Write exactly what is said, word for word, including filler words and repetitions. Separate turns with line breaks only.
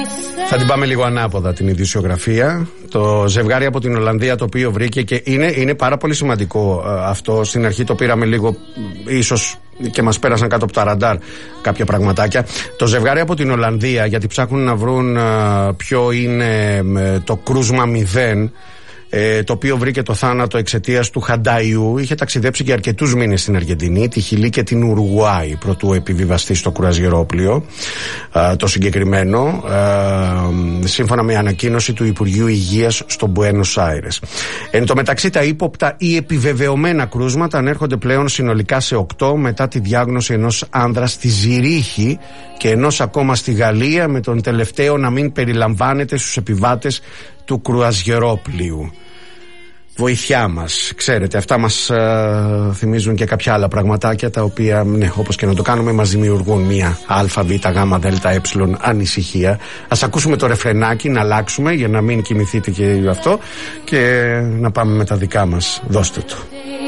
Θα την πάμε λίγο ανάποδα την ειδησιογραφία. Το ζευγάρι από την Ολλανδία το οποίο βρήκε, και είναι, είναι πάρα πολύ σημαντικό ε, αυτό. Στην αρχή το πήραμε λίγο, ίσως και μας πέρασαν κάτω από τα ραντάρ κάποια πραγματάκια. Το ζευγάρι από την Ολλανδία, γιατί ψάχνουν να βρουν ε, ποιο είναι ε, το κρούσμα μηδέν, ε, το οποίο βρήκε το θάνατο εξαιτίας του χανταϊού. Είχε ταξιδέψει για αρκετούς μήνες στην Αργεντινή, τη Χιλή και την Ουρουγουάη προτού επιβιβαστεί στο κρουαζιερόπλοιο ε, το συγκεκριμένο, ε, σύμφωνα με ανακοίνωση του Υπουργείου Υγείας στο Μπουένος Άιρες. Εν τω μεταξύ, τα ύποπτα ή επιβεβαιωμένα κρούσματα ανέρχονται πλέον συνολικά σε οκτώ, μετά τη διάγνωση ενός άνδρα στη Ζηρίχη και ενός ακόμα στη Γαλλία, με τον τελευταίο να μην περιλαμβάνεται στους επιβάτες του κρουαζιερόπλοιου. Βοηθιά μας, ξέρετε, αυτά μας ε, θυμίζουν και κάποια άλλα πραγματάκια, τα οποία, ναι, όπως και να το κάνουμε, μας δημιουργούν μια α, β, γ, δ, ε ανησυχία. Ας ακούσουμε το ρεφρενάκι, να αλλάξουμε για να μην κοιμηθείτε και αυτό, και να πάμε με τα δικά μας. Δώστε το.